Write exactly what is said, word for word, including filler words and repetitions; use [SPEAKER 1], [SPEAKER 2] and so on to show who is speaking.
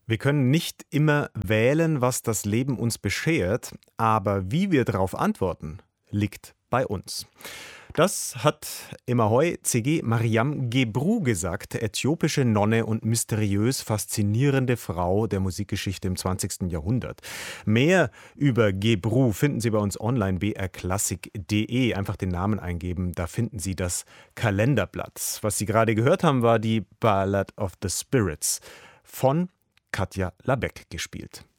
[SPEAKER 1] Wir können nicht immer wählen, was das Leben uns beschert, aber wie wir darauf antworten, liegt bei uns. Das hat Emahoi C G Mariam Gebru gesagt, äthiopische Nonne und mysteriös faszinierende Frau der Musikgeschichte im zwanzigsten Jahrhundert. Mehr über Gebru finden Sie bei uns online, b r klassik punkt d e. Einfach den Namen eingeben, da finden Sie das Kalenderblatt. Was Sie gerade gehört haben, war die Ballad of the Spirits von Katja Labeck gespielt.